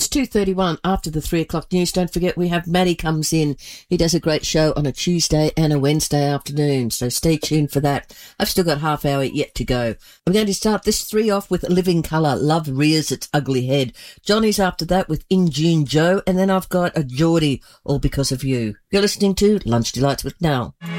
It's 2:31 after the 3 o'clock news. Don't forget we have Matty comes in. He does a great show on a Tuesday and a Wednesday afternoon, so stay tuned for that. I've still got half hour yet to go. I'm going to start this 3 off with Living Colour, Love Rears Its Ugly Head. Johnny's after that with In June Joe, and then I've got a Geordie, All Because of You. You're listening to Lunch Delights with Nell.